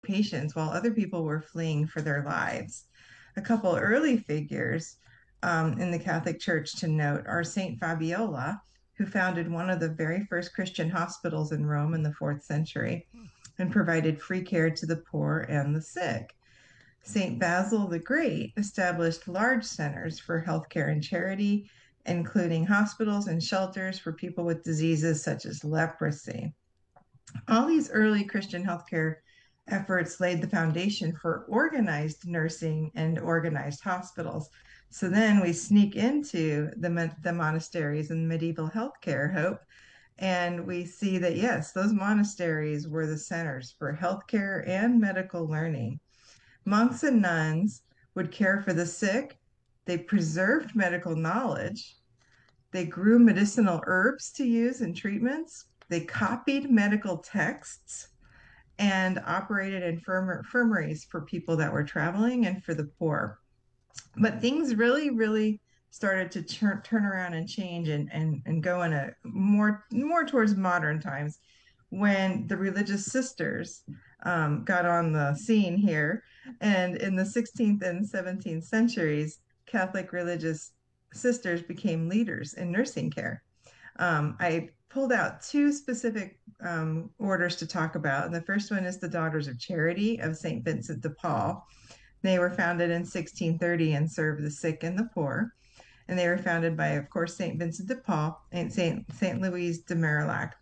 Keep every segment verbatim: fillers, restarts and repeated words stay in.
patients while other people were fleeing for their lives. A couple early figures um, in the Catholic Church to note are Saint Fabiola, who founded one of the very first Christian hospitals in Rome in the fourth century and provided free care to the poor and the sick. Saint Basil the Great established large centers for healthcare and charity, including hospitals and shelters for people with diseases such as leprosy. All these early Christian healthcare efforts laid the foundation for organized nursing and organized hospitals. So then we sneak into the, the monasteries and medieval healthcare, Hope, and we see that, yes, those monasteries were the centers for healthcare and medical learning. Monks and nuns would care for the sick, they preserved medical knowledge, they grew medicinal herbs to use in treatments, they copied medical texts, and operated infirmaries for people that were traveling and for the poor. But things really, really started to turn, turn around and change and, and, and go in a more more towards modern times when the religious sisters um, got on the scene here. And in the sixteenth and seventeenth centuries, Catholic religious sisters became leaders in nursing care. Um, I pulled out two specific um, orders to talk about. And the first one is the Daughters of Charity of Saint Vincent de Paul. They were founded in sixteen thirty and served the sick and the poor. And they were founded by, of course, Saint Vincent de Paul and Saint Saint Louise de Marillac.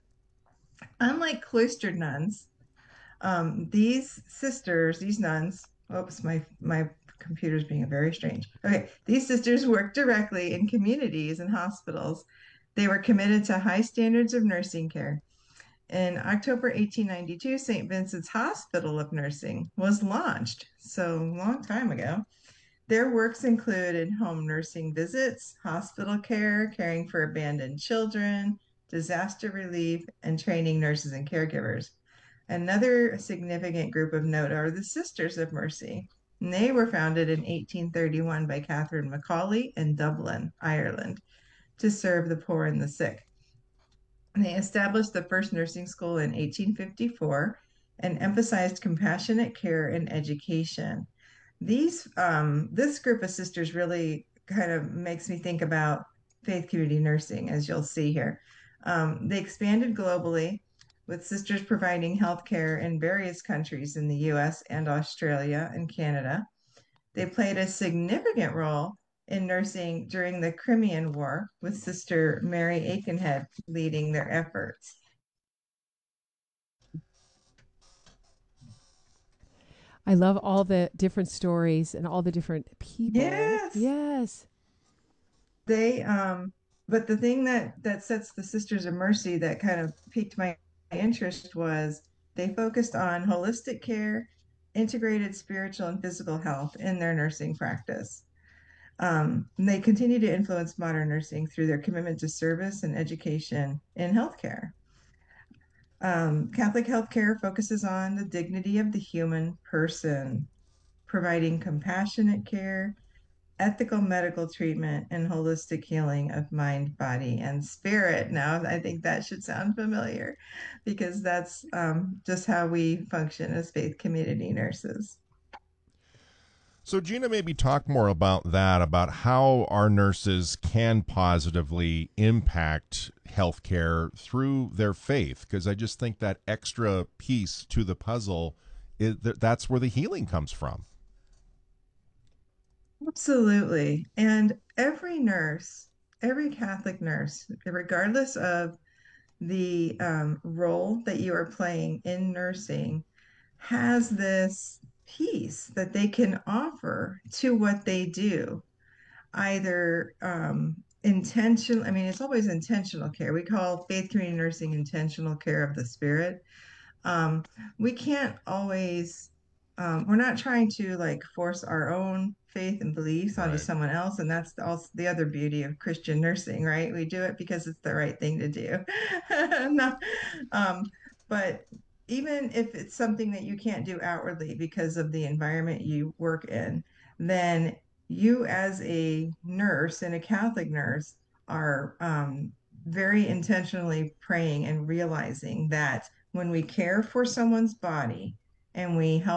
Unlike cloistered nuns, um, these sisters, these nuns, oops, my my computer's being very strange. Okay, these sisters worked directly in communities and hospitals. They were committed to high standards of nursing care. In October eighteen ninety-two, Saint Vincent's Hospital of Nursing was launched, so a long time ago. Their works included home nursing visits, hospital care, caring for abandoned children, disaster relief, and training nurses and caregivers. Another significant group of note are the Sisters of Mercy. And they were founded in eighteen thirty-one by Catherine Macaulay in Dublin, Ireland, to serve the poor and the sick. They established the first nursing school in eighteen fifty-four and emphasized compassionate care and education. These, um, this group of sisters really kind of makes me think about faith community nursing, as you'll see here. Um, they expanded globally, with sisters providing health care in various countries in the U S and Australia and Canada. They played a significant role in nursing during the Crimean War, with Sister Mary Aikenhead leading their efforts. I love all the different stories and all the different people. Yes, Yes. they um but the thing that that sets the Sisters of Mercy that kind of piqued my interest was they focused on holistic care, integrated spiritual and physical health in their nursing practice. Um, and they continue to influence modern nursing through their commitment to service and education in healthcare. Um, Catholic healthcare focuses on the dignity of the human person, providing compassionate care, ethical medical treatment, and holistic healing of mind, body, and spirit. Now, I think that should sound familiar because that's um, just how we function as faith community nurses. So, Gina, maybe talk more about that, about how our nurses can positively impact healthcare through their faith, because I just think that extra piece to the puzzle is that's where the healing comes from. Absolutely. And every nurse, every Catholic nurse, regardless of the um, role that you are playing in nursing, has this piece that they can offer to what they do, either um, intentional, I mean, it's always intentional care. We call faith community nursing intentional care of the spirit. Um, we can't always, um, we're not trying to like force our own faith and beliefs onto Right. someone else. And that's also the other beauty of Christian nursing, right? We do it because it's the right thing to do. Not, um, but even if it's something that you can't do outwardly because of the environment you work in, then you as a nurse and a Catholic nurse are um, very intentionally praying and realizing that when we care for someone's body and we help